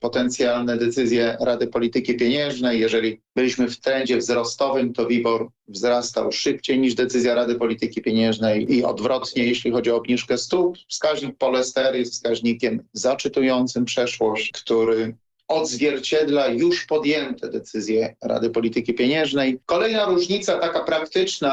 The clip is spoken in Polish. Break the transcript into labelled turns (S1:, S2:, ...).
S1: potencjalne decyzje Rady Polityki Pieniężnej. Jeżeli byliśmy w trendzie wzrostowym, to WIBOR wzrastał szybciej niż decyzja Rady Polityki Pieniężnej i odwrotnie, jeśli chodzi o obniżkę stóp. Wskaźnik Polester jest wskaźnikiem zaczytującym przeszłość, który odzwierciedla już podjęte decyzje Rady Polityki Pieniężnej. Kolejna różnica taka praktyczna